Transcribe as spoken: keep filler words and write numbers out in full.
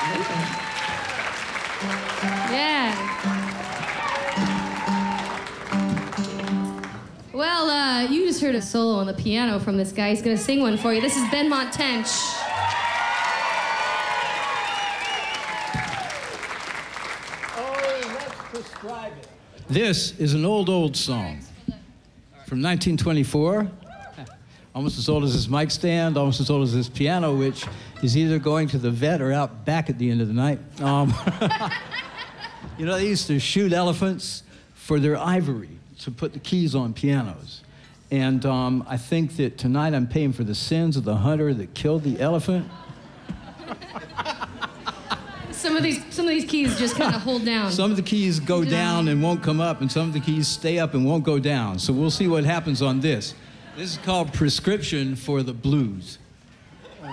Yeah. Well, uh, you just heard a solo on the piano from this guy. He's gonna sing one for you. This is Benmont Tench. Oh, let's prescribe it. This is an old, old song from nineteen twenty-four. Almost as old as this mic stand, almost as old as this piano, which is either going to the vet or out back at the end of the night. Um, you know, they used to shoot elephants for their ivory to put the keys on pianos. And um, I think that tonight I'm paying for the sins of the hunter that killed the elephant. Some of these, some of these keys just kind of hold down. Some of the keys go down and won't come up, and some of the keys stay up and won't go down. So we'll see what happens on this. This is called Prescription for the Blues.